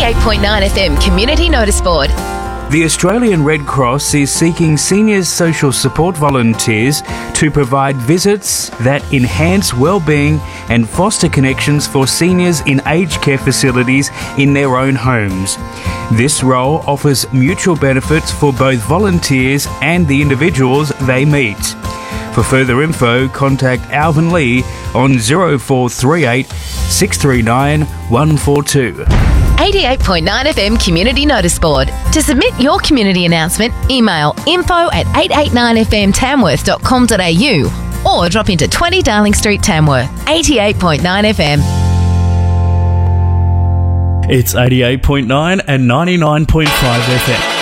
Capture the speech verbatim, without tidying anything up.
eighty-eight point nine F M Community Notice Board. The Australian Red Cross is seeking seniors social support volunteers to provide visits that enhance well-being and foster connections for seniors in aged care facilities in their own homes. This role offers mutual benefits for both volunteers and the individuals they meet. For further info, contact Alvin Lee on zero four three eight, six three nine, one four two. eighty-eight point nine F M Community Notice Board. To submit your community announcement, email info at eight eight nine f m tamworth dot com dot a u or drop into twenty Darling Street, Tamworth. eighty-eight point nine F M. It's eighty-eight point nine and ninety-nine point five F M.